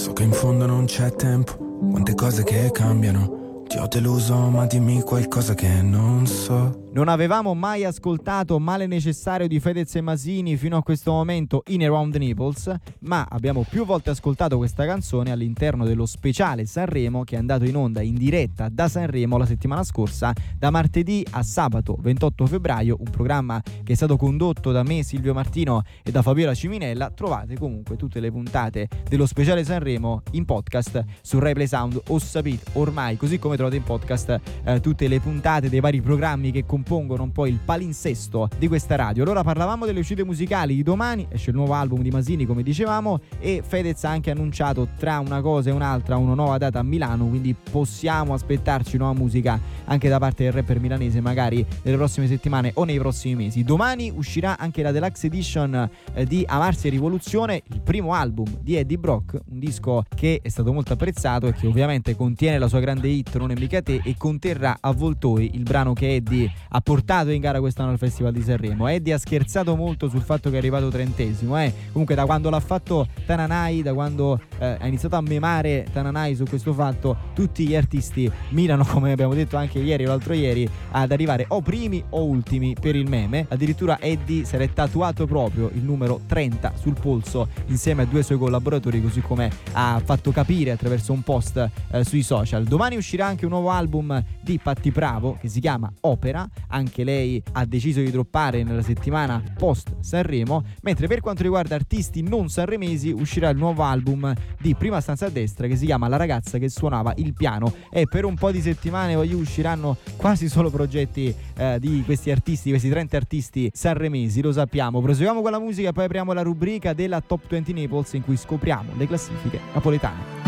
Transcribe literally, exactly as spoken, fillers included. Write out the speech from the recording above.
So che in fondo non c'è tempo, quante cose che cambiano. Ti ho deluso, ma dimmi qualcosa che non so. Non avevamo mai ascoltato Male Necessario di Fedez e Masini fino a questo momento in Around the Naples, ma abbiamo più volte ascoltato questa canzone all'interno dello speciale Sanremo che è andato in onda in diretta da Sanremo la settimana scorsa, da martedì a sabato ventotto febbraio, un programma che è stato condotto da me, Silvio Martino, e da Fabiola Ciminella. Trovate comunque tutte le puntate dello speciale Sanremo in podcast su Replay Sound o Sapete ormai, così come trovate in podcast eh, tutte le puntate dei vari programmi che compongono un po' il palinsesto di questa radio. Allora parlavamo delle uscite musicali di domani, esce il nuovo album di Masini come dicevamo, e Fedez ha anche annunciato tra una cosa e un'altra una nuova data a Milano, quindi possiamo aspettarci nuova musica anche da parte del rapper milanese magari nelle prossime settimane o nei prossimi mesi. Domani uscirà anche la Deluxe Edition eh, di Amarsi e Rivoluzione, il primo album di Eddie Brock, un disco che è stato molto apprezzato e che ovviamente contiene la sua grande hit Non è mica te e conterrà Avvoltoi, il brano che Eddie ha portato in gara quest'anno al Festival di Sanremo. Eddie ha scherzato molto sul fatto che è arrivato trentesimo, eh. Comunque da quando l'ha fatto Tananai, da quando eh, ha iniziato a memare Tananai su questo fatto, tutti gli artisti mirano, come abbiamo detto anche ieri o l'altro ieri, ad arrivare o primi o ultimi per il meme. Addirittura Eddie si era tatuato proprio il numero trenta sul polso insieme a due suoi collaboratori, così come ha fatto capire attraverso un post eh, sui social. Domani uscirà anche un nuovo album di Patti Bravo che si chiama Opera, anche lei ha deciso di droppare nella settimana post Sanremo, mentre per quanto riguarda artisti non sanremesi uscirà il nuovo album di Prima Stanza a Destra che si chiama La ragazza che suonava il piano, e per un po' di settimane voglio usciranno quasi solo progetti eh, di questi artisti, questi trenta artisti sanremesi, lo sappiamo. Proseguiamo con la musica e poi apriamo la rubrica della Top venti Naples in cui scopriamo le classifiche napoletane.